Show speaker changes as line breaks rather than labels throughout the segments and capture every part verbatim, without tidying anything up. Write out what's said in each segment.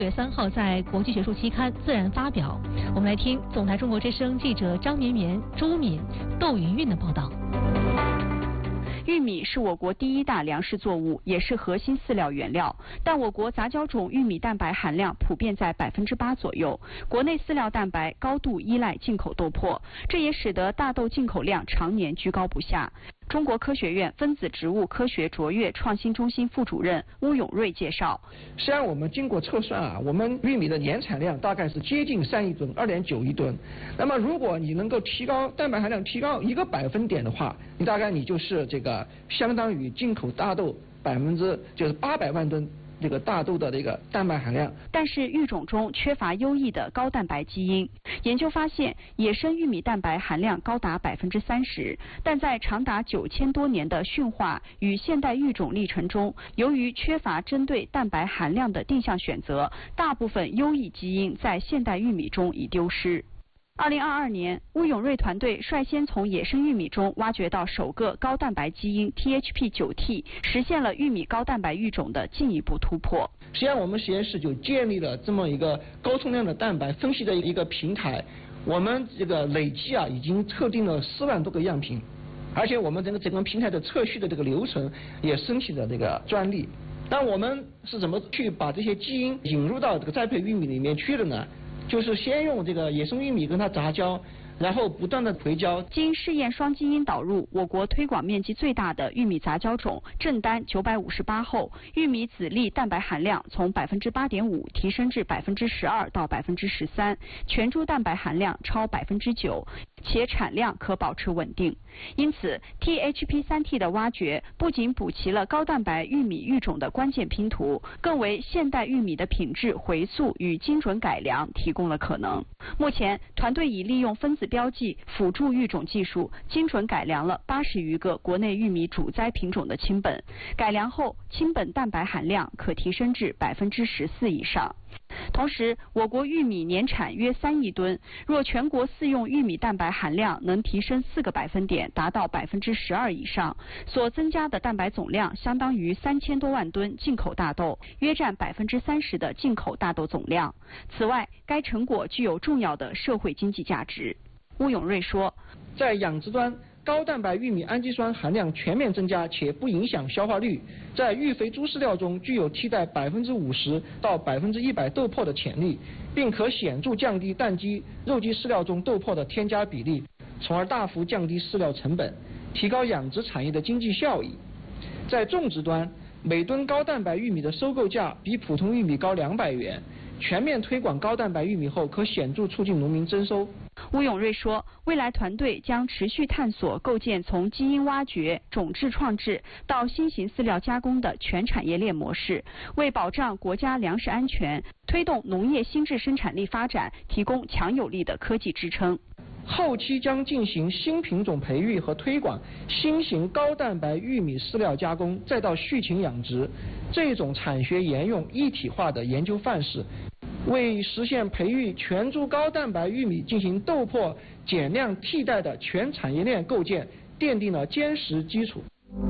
六月三号在国际学术期刊《自然》发表。我们来听总台中国之声记者张绵绵、周敏、窦云韵的报道。
玉米是我国第一大粮食作物，也是核心饲料原料。但我国杂交种玉米蛋白含量普遍在百分之八左右，国内饲料蛋白高度依赖进口豆粕，这也使得大豆进口量常年居高不下。中国科学院分子植物科学卓越创新中心副主任邬永瑞介绍，
实际上我们经过测算啊，我们玉米的年产量大概是接近三亿吨，二点九亿吨。那么如果你能够提高蛋白含量提高一个百分点的话，你大概你就是这个相当于进口大豆百分之就是八百万吨。这个大豆的这个蛋白含量，
但是育种中缺乏优异的高蛋白基因。研究发现，野生玉米蛋白含量高达百分之三十，但在长达九千多年的驯化与现代育种历程中，由于缺乏针对蛋白含量的定向选择，大部分优异基因在现代玉米中已丢失。二零二二年，邬永瑞团队率先从野生玉米中挖掘到首个高蛋白基因 T H P 九 T， 实现了玉米高蛋白育种的进一步突破。
实际上，我们实验室就建立了这么一个高通量的蛋白分析的一个平台。我们这个累计啊，已经测定了四万多个样品，而且我们整个整个平台的测序的这个流程也申请了这个专利。那我们是怎么去把这些基因引入到这个栽培玉米里面去的呢？就是先用这个野生玉米跟它杂交，然后不断的回交。
经试验双基因导入，我国推广面积最大的玉米杂交种震丹九百五十八后，玉米籽粒蛋白含量从百分之八点五提升至百分之十二到百分之十三，全株蛋白含量超百分之九，且产量可保持稳定。因此 T H P 三 T 的挖掘不仅补齐了高蛋白玉米育种的关键拼图，更为现代玉米的品质回溯与精准改良提供了可能。目前，团队已利用分子标记辅助育种技术，精准改良了八十余个国内玉米主栽品种的亲本，改良后亲本蛋白含量可提升至百分之十四以上。同时，我国玉米年产约三亿吨，若全国饲用玉米蛋白含量能提升四个百分点，达到百分之十二以上，所增加的蛋白总量相当于三千多万吨进口大豆，约占百分之三十的进口大豆总量。此外，该成果具有重要的社会经济价值。邬永瑞说，
在养殖端，高蛋白玉米氨基酸含量全面增加，且不影响消化率，在育肥猪饲料中具有替代百分之五十到百分之一百豆粕的潜力，并可显著降低蛋鸡、肉鸡饲料中豆粕的添加比例，从而大幅降低饲料成本，提高养殖产业的经济效益。在种植端，每吨高蛋白玉米的收购价比普通玉米高两百元，全面推广高蛋白玉米后，可显著促进农民增收。
邬永瑞说，未来团队将持续探索构建从基因挖掘、种质创制到新型饲料加工的全产业链模式，为保障国家粮食安全、推动农业新质生产力发展提供强有力的科技支撑。
后期将进行新品种培育和推广，新型高蛋白玉米饲料加工，再到畜禽养殖，这种产学沿用一体化的研究范式，为实现培育全株高蛋白玉米进行豆粕减量替代的全产业链构建奠定了坚实基础。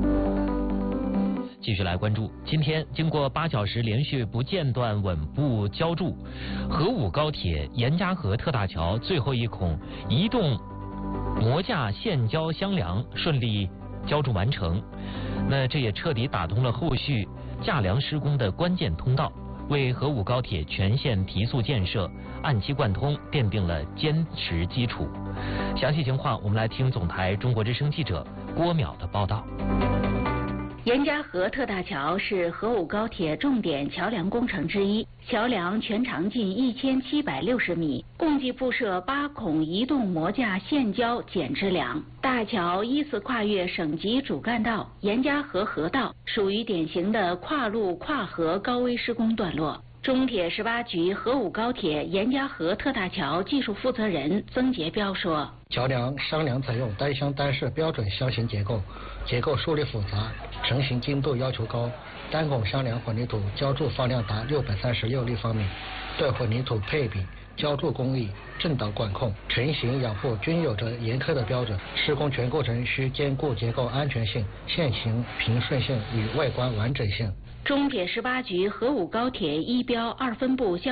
继续来关注，今天经过八小时连续不间断稳步浇筑，河武高铁严家河特大桥最后一孔移动模架现浇箱梁顺利浇筑完成。那这也彻底打通了后续架梁施工的关键通道，为河武高铁全线提速建设、按期贯通奠定了坚实基础。详细情况，我们来听总台中国之声记者郭淼的报道。
严家河特大桥是河武高铁重点桥梁工程之一，桥梁全长近一千七百六十米，共计铺设八孔移动模架现浇减支梁。大桥依次跨越省级主干道严家河河道，属于典型的跨路跨河高危施工段落。中铁十八局河武高铁严家河特大桥技术负责人曾杰彪说，
桥梁箱梁采用单箱单式标准箱型结构，结构疏离复杂，成型精度要求高，单孔箱梁混凝土浇筑放量达六百三十六立方米，对混凝土配比、浇筑工艺、震荡管控、成型养护均有着严苛的标准。施工全过程需兼顾结构安全性、线形平顺性与外观完整性。
中铁十八局河武高铁一标二分部